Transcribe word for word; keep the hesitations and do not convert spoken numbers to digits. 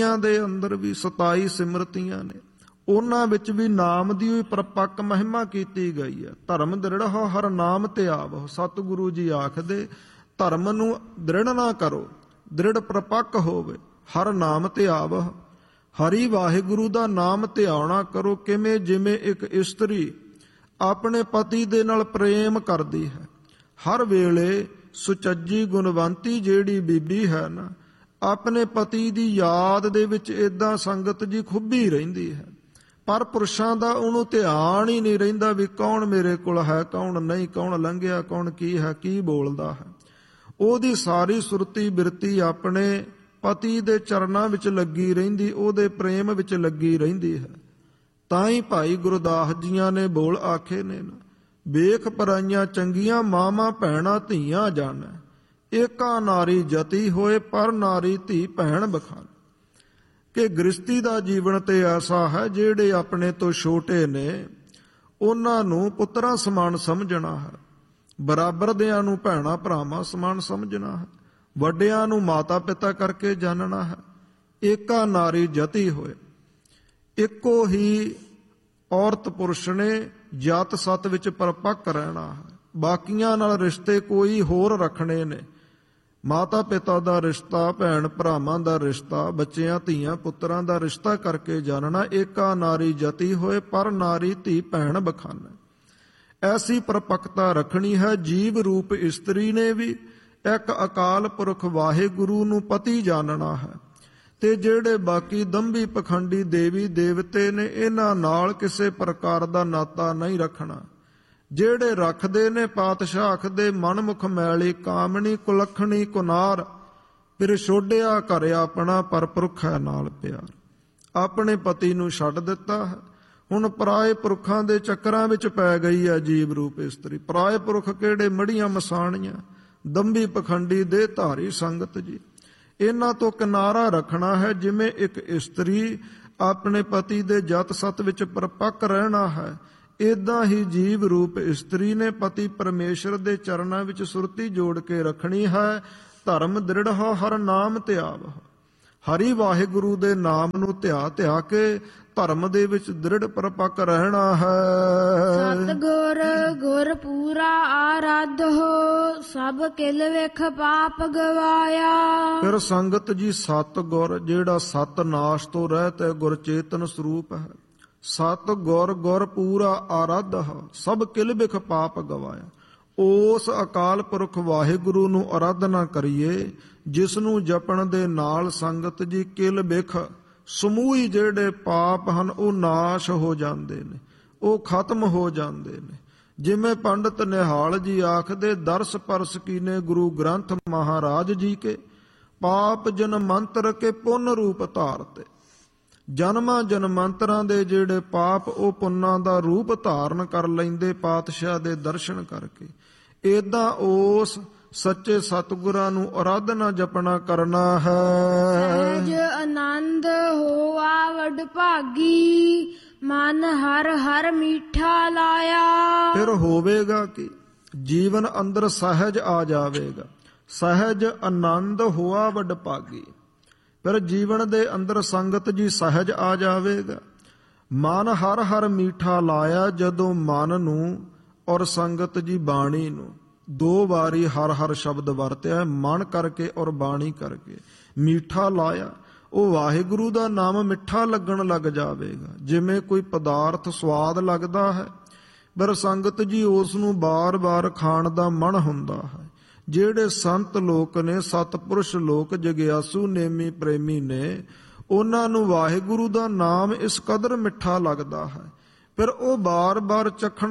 ਦੇ ਅੰਦਰ ਵੀ ਸਤਾਈ ਸਿਮਰਤੀਆਂ ਨੇ, ਉਹਨਾਂ ਵਿੱਚ ਵੀ ਨਾਮ ਦੀ ਹੋਈ ਪਰਪੱਕ ਮਹਿਮਾ ਕੀਤੀ ਗਈ ਹੈ। ਧਰਮ ਦ੍ਰਿੜਹੁ ਹਰ ਨਾਮ ਤੇ ਆਵਹੁ। ਸਤਿਗੁਰੂ ਜੀ ਆਖਦੇ ਧਰਮ ਨੂੰ ਦ੍ਰਿੜ ਨਾ ਕਰੋ, ਦ੍ਰਿੜ ਪਰਪੱਕ ਹੋਵੇ, ਹਰ ਨਾਮ ਤੇ ਆਵਹੁ। ਹਰੀ ਵਾਹਿਗੁਰੂ ਦਾ ਨਾਮ ਧਿਆਉਣਾ ਕਰੋ। ਕਿਵੇਂ? ਜਿਵੇਂ ਇੱਕ ਇਸਤਰੀ ਆਪਣੇ ਪਤੀ ਦੇ ਨਾਲ ਪ੍ਰੇਮ ਕਰਦੀ ਹੈ, ਹਰ ਵੇਲੇ ਸੁਚੱਜੀ ਗੁਣਵੰਤੀ ਜਿਹੜੀ ਬੀਬੀ ਹੈ ਨਾ, ਆਪਣੇ ਪਤੀ ਦੀ ਯਾਦ ਦੇ ਵਿੱਚ ਏਦਾਂ ਸੰਗਤ ਜੀ ਖੁੱਭੀ ਰਹਿੰਦੀ ਹੈ, ਪਰ ਪੁਰਸ਼ਾਂ ਦਾ ਉਹਨੂੰ ਧਿਆਨ ਹੀ ਨਹੀਂ ਰਹਿੰਦਾ ਵੀ ਕੌਣ ਮੇਰੇ ਕੋਲ ਹੈ, ਕੌਣ ਨਹੀਂ, ਕੌਣ ਲੰਘਿਆ, ਕੌਣ ਕੀ ਹੈ, ਕੀ ਬੋਲਦਾ ਹੈ। ਉਹਦੀ ਸਾਰੀ ਸੁਰਤੀ ਬਿਰਤੀ ਆਪਣੇ ਪਤੀ ਦੇ ਚਰਨਾਂ ਵਿੱਚ ਲੱਗੀ ਰਹਿੰਦੀ, ਉਹਦੇ ਪ੍ਰੇਮ ਵਿੱਚ ਲੱਗੀ ਰਹਿੰਦੀ ਹੈ। ਤਾਂ ਹੀ ਭਾਈ ਗੁਰਦਾਸ ਜੀਆਂ ਨੇ ਬੋਲ ਆਖੇ ਨੇ ਨਾ, ਵੇਖ ਪਰਾਈਆਂ ਚੰਗੀਆਂ ਮਾਵਾਂ ਭੈਣਾਂ ਧੀਆਂ ਜਾਣੈ, ਏਕਾ ਨਾਰੀ ਜਤੀ ਹੋਏ ਪਰ ਨਾਰੀ ਧੀ ਭੈਣ ਬਖਾਨ। ਕਿ ਗ੍ਰਸਤੀ ਦਾ ਜੀਵਨ ਤੇ ਐਸਾ ਹੈ, ਜਿਹੜੇ ਆਪਣੇ ਤੋਂ ਛੋਟੇ ਨੇ ਉਹਨਾਂ ਨੂੰ ਪੁੱਤਰਾਂ ਸਮਾਨ ਸਮਝਣਾ ਹੈ, ਬਰਾਬਰ ਦਿਆਂ ਨੂੰ ਭੈਣਾਂ ਭਰਾਵਾਂ ਸਮਾਨ ਸਮਝਣਾ ਹੈ, ਵੱਡਿਆਂ ਨੂੰ ਮਾਤਾ ਪਿਤਾ ਕਰਕੇ ਜਾਣਨਾ ਹੈ। ਏਕਾ ਨਾਰੀ ਜਤੀ ਹੋਏ, ਇੱਕੋ ਹੀ ਔਰਤ ਪੁਰਸ਼ ਨੇ ਜਾਤ ਸਤ ਵਿੱਚ ਪਰਪੱਕ ਰਹਿਣਾ ਹੈ, ਬਾਕੀਆਂ ਨਾਲ ਰਿਸ਼ਤੇ ਕੋਈ ਹੋਰ ਰੱਖਣੇ ਨੇ। ਮਾਤਾ ਪਿਤਾ ਦਾ ਰਿਸ਼ਤਾ, ਭੈਣ ਭਰਾਵਾਂ ਦਾ ਰਿਸ਼ਤਾ, ਬੱਚਿਆਂ ਧੀਆਂ ਪੁੱਤਰਾਂ ਦਾ ਰਿਸ਼ਤਾ ਕਰਕੇ ਜਾਣਨਾ। ਏਕਾ ਨਾਰੀ ਜਤੀ ਹੋਏ ਪਰ ਨਾਰੀ ਧੀ ਭੈਣ ਬਖਾਨੈ। ਐਸੀ ਪਰਪੱਕਤਾ ਰੱਖਣੀ ਹੈ। ਜੀਵ ਰੂਪ ਇਸਤਰੀ ਨੇ ਵੀ ਇੱਕ ਅਕਾਲ ਪੁਰਖ ਵਾਹਿਗੁਰੂ ਨੂੰ ਪਤੀ ਜਾਣਨਾ ਹੈ, ਤੇ ਜਿਹੜੇ ਬਾਕੀ ਦੰਭੀ ਪਖੰਡੀ ਦੇਵੀ ਦੇਵਤੇ ਨੇ ਇਹਨਾਂ ਨਾਲ ਕਿਸੇ ਪ੍ਰਕਾਰ ਦਾ ਨਾਤਾ ਨਹੀਂ ਰੱਖਣਾ। ਜਿਹੜੇ ਰੱਖਦੇ ਨੇ ਪਾਤਸ਼ਾਹ ਦੇ ਮਨਮੁਖ ਮੈਲੀ ਕਾਮਣੀ ਕੁਲੱਖਣੀ ਕੁਨਾਰ, ਫਿਰ ਛੋਡਿਆ ਘਰ ਆਪਣਾ ਪਰ ਪੁਰਖ ਹੈ ਨਾਲ ਪਿਆਰ। ਆਪਣੇ ਪਤੀ ਨੂੰ ਛੱਡ ਦਿੱਤਾ ਹੈ, ਹੁਣ ਪਰਾਏ ਪੁਰਖਾਂ ਦੇ ਚੱਕਰਾਂ ਵਿੱਚ ਪੈ ਗਈ ਹੈ ਜੀਵ ਰੂਪ ਇਸਤਰੀ। ਪਰਾਏ ਪੁਰਖ ਕਿਹੜੇ? ਮੜੀਆਂ ਮਸਾਣੀਆਂ, ਦੰਭੀ ਪਖੰਡੀ ਦੇ ਧਾਰੀ ਸੰਗਤ ਜੀ। ਇਹਨਾਂ ਤੋਂ ਕਿਨਾਰਾ ਰੱਖਣਾ ਹੈ। ਜਿਵੇਂ ਇੱਕ ਇਸਤਰੀ ਆਪਣੇ ਪਤੀ ਦੇ ਜਤ ਸਤ ਵਿੱਚ ਪਰਪੱਕ ਰਹਿਣਾ ਹੈ, ਏਦਾਂ ਹੀ ਜੀਵ ਰੂਪ ਇਸਤਰੀ ਨੇ ਪਤੀ ਪਰਮੇਸ਼ਰ ਦੇ ਚਰਨਾਂ ਵਿੱਚ ਸੁਰਤੀ ਜੋੜ ਕੇ ਰੱਖਣੀ ਹੈ। ਧਰਮ ਦ੍ਰਿੜਹੁ ਹਰ ਨਾਮ ਧਿਆਵਹੁ। ਹਰੀ ਵਾਹਿਗੁਰੂ ਦੇ ਨਾਮ ਨੂੰ ਧਿਆ ਧਿਆ ਕੇ ਧਰਮ ਦੇ ਵਿੱਚ ਦ੍ਰਿੜ ਪਰਪੱਕ ਰਹਿਣਾ ਹੈ। ਸਤਿਗੁਰ ਗੁਰ ਪੂਰਾ ਆਰਾਧਹੁ, ਸਭ ਕਿਲ ਵੇਖ ਪਾਪ ਗਵਾਇਆ। ਫਿਰ ਸੰਗਤ ਜੀ ਸਤ ਗੁਰ, ਜਿਹੜਾ ਸਤ ਨਾਸ਼ ਤੋਂ ਰਹਿਤ ਹੈ, ਗੁਰ ਚੇਤਨ ਸਰੂਪ ਹੈ। ਸਤ ਗੁਰ ਗੁਰ ਪੂਰਾ ਆਰਾਧਹੁ, ਸਭ ਕਿਲ ਵੇਖ ਪਾਪ ਗਵਾਇਆ। ਉਸ ਅਕਾਲ ਪੁਰਖ ਵਾਹਿਗੁਰੂ ਨੂੰ ਆਰਾਧਨਾ ਕਰੀਏ, ਜਿਸ ਨੂੰ ਜਪਣ ਦੇ ਨਾਲ ਸੰਗਤ ਜੀ ਕਿਲ ਬਿਖ ਸਮੂਹੀ ਜਿਹੜੇ ਪਾਪ ਹਨ ਉਹ ਨਾਸ਼ ਹੋ ਜਾਂਦੇ ਨੇ, ਉਹ ਖਤਮ ਹੋ ਜਾਂਦੇ ਨੇ। ਜਿਵੇਂ ਪੰਡਤ ਨਿਹਾਲ ਜੀ ਆਖਦੇ, ਦਰਸ ਪਰਸ ਕੀਨੇ ਗੁਰੂ ਗ੍ਰੰਥ ਮਹਾਰਾਜ ਜੀ ਕੇ, ਪਾਪ ਜਨ ਮੰਤਰ ਕੇ ਪੁੰਨ ਰੂਪ ਧਾਰਤੇ। ਜਨਮਾਂ ਜਨਮੰਤਰਾਂ ਦੇ ਜਿਹੜੇ ਪਾਪ ਉਹ ਪੁੰਨਾਂ ਦਾ ਰੂਪ ਧਾਰਨ ਕਰ ਲੈਂਦੇ ਪਾਤਸ਼ਾਹ ਦੇ ਦਰਸ਼ਨ ਕਰਕੇ। ਏਦਾਂ ਉਸ ਸੱਚੇ ਸਤਿਗੁਰਾਂ ਨੂੰ ਆਰਾਧਨਾ ਜਪਣਾ ਕਰਨਾ ਹੈ। ਸਹਿਜ ਆਨੰਦ ਹੋਆ ਵਡ ਭਾਗੀ, ਮਨ ਹਰ ਹਰ ਮੀਠਾ ਲਾਇਆ। ਫਿਰ ਹੋਵੇਗਾ ਕਿ ਜੀਵਨ ਅੰਦਰ ਸਹਿਜ ਆ ਜਾਵੇਗਾ। ਸਹਿਜ ਆਨੰਦ ਹੋਆ ਵਡ ਭਾਗੀ, ਫਿਰ ਜੀਵਨ ਦੇ ਅੰਦਰ ਸੰਗਤ ਜੀ ਸਹਿਜ ਆ ਜਾਵੇਗਾ। ਮਨ ਹਰ ਹਰ ਮੀਠਾ ਲਾਇਆ, ਜਦੋਂ ਮਨ ਨੂੰ ਔਰ ਸੰਗਤ ਜੀ ਬਾਣੀ ਨੂੰ ਦੋ ਵਾਰੀ ਹਰ ਹਰ ਸ਼ਬਦ ਵਰਤਿਆ, ਮਨ ਕਰਕੇ ਔਰ ਬਾਣੀ ਕਰਕੇ ਮੀਠਾ ਲਾਇਆ, ਉਹ ਵਾਹਿਗੁਰੂ ਦਾ ਨਾਮ ਮਿੱਠਾ ਲੱਗਣ ਲੱਗ ਜਾਵੇਗਾ। ਜਿਵੇਂ ਕੋਈ ਪਦਾਰਥ ਸਵਾਦ ਲੱਗਦਾ ਹੈ, ਪਰ ਸੰਗਤ ਜੀ ਉਸ ਨੂੰ ਬਾਰ-ਬਾਰ ਖਾਣ ਦਾ ਮਨ ਹੁੰਦਾ ਹੈ। ਜਿਹੜੇ ਸੰਤ ਲੋਕ ਨੇ, ਸਤਪੁਰਸ਼ ਲੋਕ, ਜਗਿਆਸੂ ਨੇਮੀ ਪ੍ਰੇਮੀ ਨੇ, ਉਹਨਾਂ ਨੂੰ ਵਾਹਿਗੁਰੂ ਦਾ ਨਾਮ ਇਸ ਕਦਰ ਮਿੱਠਾ ਲੱਗਦਾ ਹੈ, ਫਿਰ ਉਹ ਬਾਰ-ਬਾਰ ਚਖਣ